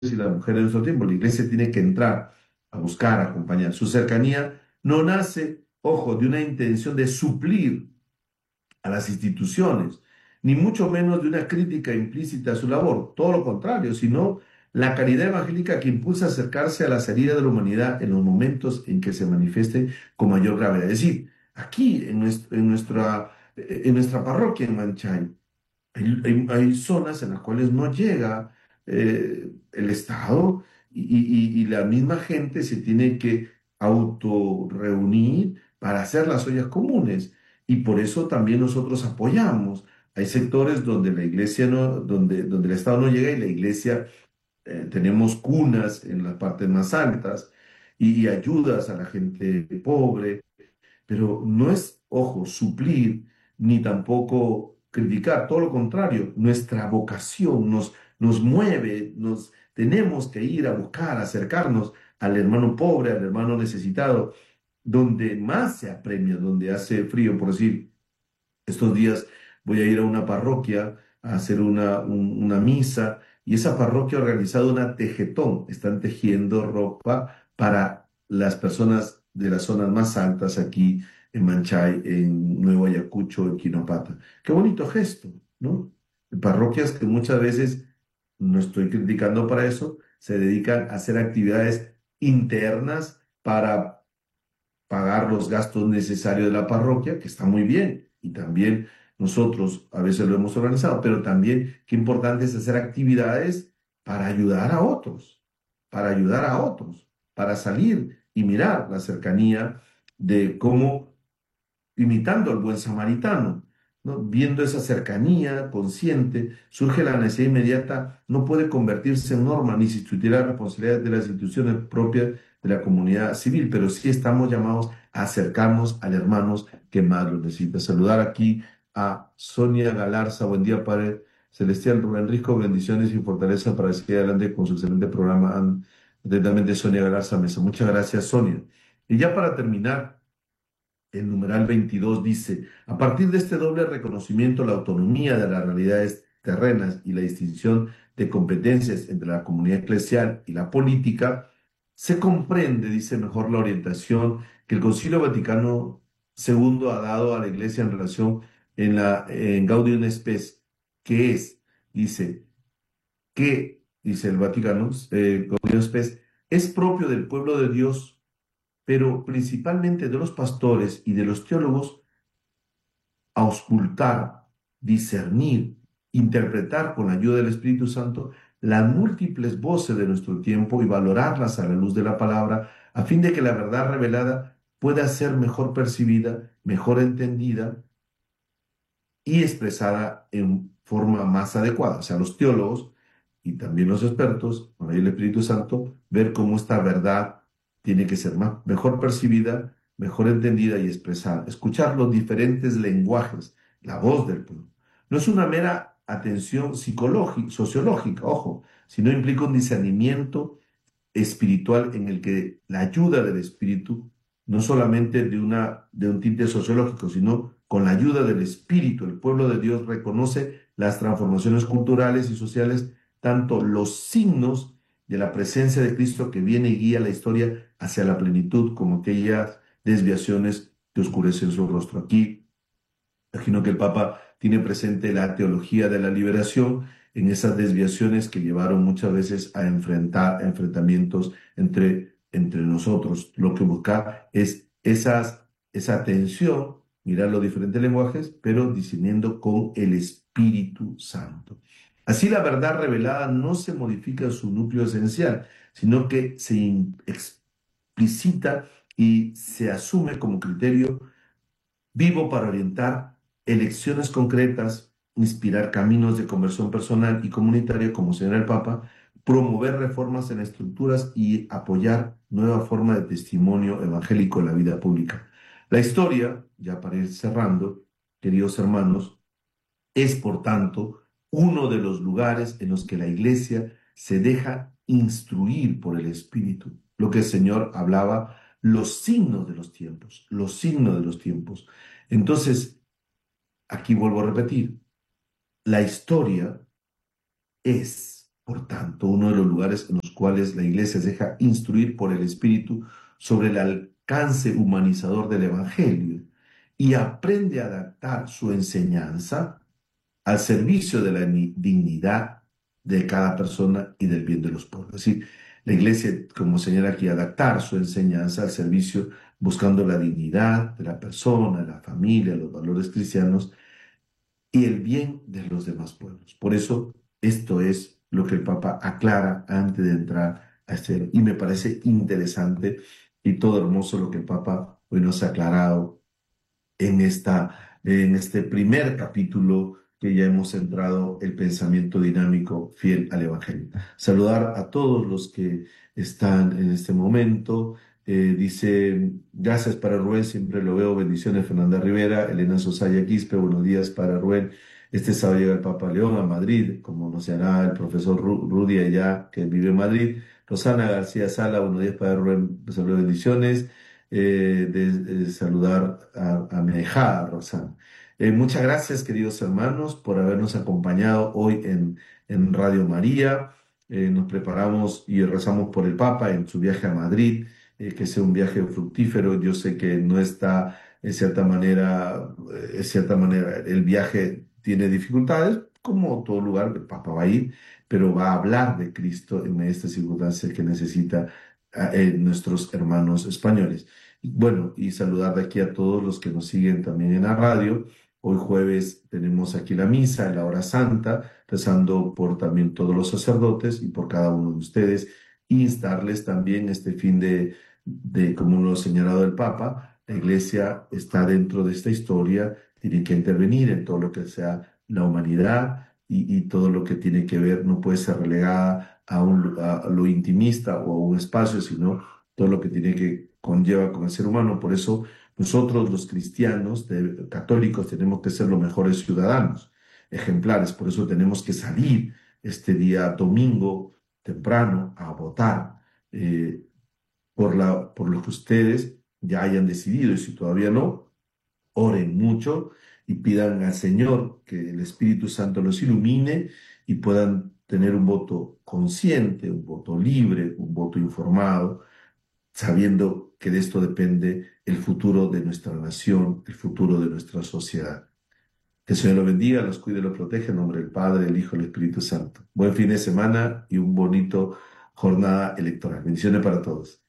y las mujeres de nuestro tiempo. La iglesia tiene que entrar a buscar, a acompañar. Su cercanía no nace, ojo, de una intención de suplir a las instituciones, ni mucho menos de una crítica implícita a su labor, todo lo contrario, sino la caridad evangélica que impulsa a acercarse a las heridas de la humanidad en los momentos en que se manifieste con mayor gravedad. Es decir, aquí en nuestra parroquia en Manchay, hay zonas en las cuales no llega el Estado y la misma gente se tiene que auto reunir para hacer las ollas comunes. Y por eso también nosotros apoyamos. Hay sectores donde la iglesia no, donde el Estado no llega y la iglesia tenemos cunas en las partes más altas y ayudas a la gente pobre, pero no es, ojo, suplir ni tampoco criticar, todo lo contrario, nuestra vocación nos mueve, tenemos que ir a buscar, acercarnos al hermano pobre, al hermano necesitado, donde más se apremia, donde hace frío, por decir, estos días voy a ir a una parroquia a hacer una misa y esa parroquia ha organizado una tejetón. Están tejiendo ropa para las personas de las zonas más altas aquí en Manchay, en Nuevo Ayacucho, en Quinopata. Qué bonito gesto, ¿no? Parroquias que muchas veces, no estoy criticando para eso, se dedican a hacer actividades internas para pagar los gastos necesarios de la parroquia, que está muy bien, y también nosotros a veces lo hemos organizado, pero también qué importante es hacer actividades para ayudar a otros, para ayudar a otros, para salir y mirar la cercanía de cómo imitando al buen samaritano, ¿no? Viendo esa cercanía consciente, surge la necesidad inmediata, no puede convertirse en norma ni sustituir las responsabilidades de las instituciones propias de la comunidad civil, pero sí estamos llamados a acercarnos a hermanos que más lo necesitan. Saludar aquí a Sonia Galarza. Buen día, Padre Celestial. Rubén Risco, bendiciones y fortaleza para seguir adelante con su excelente programa. Atentamente, Sonia Galarza Mesa. Muchas gracias, Sonia. Y ya para terminar, el numeral 22 dice, a partir de este doble reconocimiento, la autonomía de las realidades terrenas y la distinción de competencias entre la comunidad eclesial y la política, se comprende, dice mejor, la orientación que el Concilio Vaticano II ha dado a la Iglesia en relación en Gaudium et Spes, que es, dice, dice el Vaticano, Gaudium et Spes, es propio del pueblo de Dios, pero principalmente de los pastores y de los teólogos, auscultar, discernir, interpretar con la ayuda del Espíritu Santo las múltiples voces de nuestro tiempo y valorarlas a la luz de la palabra, a fin de que la verdad revelada pueda ser mejor percibida, mejor entendida y expresada en forma más adecuada. O sea, los teólogos y también los expertos, con el Espíritu Santo, ver cómo esta verdad tiene que ser mejor percibida, mejor entendida y expresada. Escuchar los diferentes lenguajes, la voz del pueblo. No es una mera atención psicológica, sociológica, ojo, sino implica un discernimiento espiritual en el que la ayuda del Espíritu, no solamente de un tinte sociológico, sino con la ayuda del Espíritu, el pueblo de Dios reconoce las transformaciones culturales y sociales, tanto los signos de la presencia de Cristo que viene y guía la historia hacia la plenitud, como aquellas desviaciones que oscurecen su rostro. Aquí imagino que el Papa tiene presente la teología de la liberación en esas desviaciones que llevaron muchas veces a enfrentamientos entre nosotros. Lo que busca es esa tensión, mirar los diferentes lenguajes, pero discerniendo con el Espíritu Santo. Así la verdad revelada no se modifica en su núcleo esencial, sino que se explicita y se asume como criterio vivo para orientar elecciones concretas, inspirar caminos de conversión personal y comunitaria, como señala el Papa, promover reformas en estructuras y apoyar nueva forma de testimonio evangélico en la vida pública. La historia, ya para ir cerrando, queridos hermanos, es por tanto uno de los lugares en los que la Iglesia se deja instruir por el Espíritu. Lo que el Señor hablaba, los signos de los tiempos, los signos de los tiempos. Entonces, aquí vuelvo a repetir, la historia es Por tanto, uno de los lugares en los cuales la iglesia se deja instruir por el Espíritu sobre el alcance humanizador del Evangelio y aprende a adaptar su enseñanza al servicio de la dignidad de cada persona y del bien de los pueblos. Es decir, la iglesia, como señala aquí, adaptar su enseñanza al servicio buscando la dignidad de la persona, la familia, los valores cristianos y el bien de los demás pueblos. Por eso, esto es lo que el Papa aclara antes de entrar a este, y me parece interesante y todo hermoso lo que el Papa hoy nos ha aclarado en este primer capítulo que ya hemos centrado el pensamiento dinámico fiel al Evangelio. Saludar a todos los que están en este momento. Dice, gracias para Rubén, siempre lo veo. Bendiciones, Fernanda Rivera, Elena Sosaya Quispe, buenos días para Rubén. Este sábado llega el Papa León a Madrid, como nos hará el profesor Rudy allá, que vive en Madrid. Rosana García Sala, buenos días para Rubén, saludos, bendiciones. De saludar a mi ahijada, Rosana. Muchas gracias, queridos hermanos, por habernos acompañado hoy en Radio María. Nos preparamos y rezamos por el Papa en su viaje a Madrid, que sea un viaje fructífero. Yo sé que no está, en cierta manera, el viaje tiene dificultades, como todo lugar, el Papa va a ir, pero va a hablar de Cristo en estas circunstancias que necesita nuestros hermanos españoles. Bueno, y saludar de aquí a todos los que nos siguen también en la radio. Hoy jueves tenemos aquí la misa en la hora santa, rezando por también todos los sacerdotes y por cada uno de ustedes. Instarles también este fin como lo ha señalado el Papa, la Iglesia está dentro de esta historia, tiene que intervenir en todo lo que sea la humanidad y todo lo que tiene que ver, no puede ser relegada a lo intimista o a un espacio, sino todo lo que tiene que conlleva con el ser humano. Por eso nosotros los cristianos católicos tenemos que ser los mejores ciudadanos, ejemplares. Por eso tenemos que salir este día domingo temprano a votar por lo que ustedes ya hayan decidido. Y si todavía no, oren mucho y pidan al Señor que el Espíritu Santo los ilumine y puedan tener un voto consciente, un voto libre, un voto informado, sabiendo que de esto depende el futuro de nuestra nación, el futuro de nuestra sociedad. Que el Señor los bendiga, los cuide y los protege en nombre del Padre, del Hijo y del Espíritu Santo. Buen fin de semana y un bonito jornada electoral. Bendiciones para todos.